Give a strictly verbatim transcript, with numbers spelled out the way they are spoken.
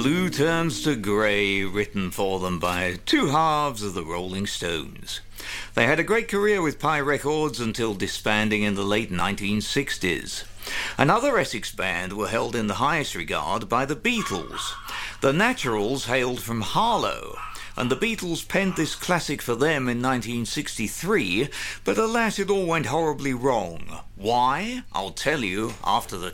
Blue Turns to Grey, written for them by two halves of the Rolling Stones. They had a great career with Pye Records until disbanding in the late nineteen sixties. Another Essex band were held in the highest regard by the Beatles. The Naturals hailed from Harlow, and the Beatles penned this classic for them in nineteen sixty-three, but alas, it all went horribly wrong. Why? I'll tell you after the